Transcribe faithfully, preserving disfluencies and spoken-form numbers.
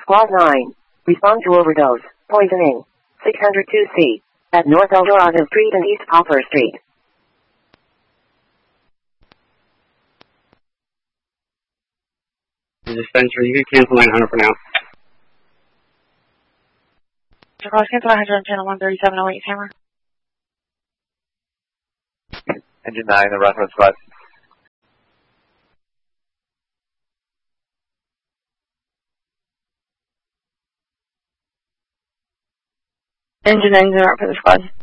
Squad nine. Respond to overdose. Poisoning. six hundred two C. At North El Dorado Street and East Poplar Street. The dispensary, you can cancel nine hundred for now. Cross cancel one hundred channel one thirty-seven oh eight camera. Engine nine, the reference squad. Engine nine, the for the squad.